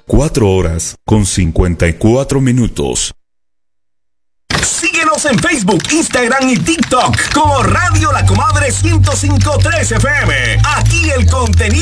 4 horas con 54 minutos. Síguenos en Facebook, Instagram y TikTok como Radio La Comadre 105.3 FM. Aquí el contenido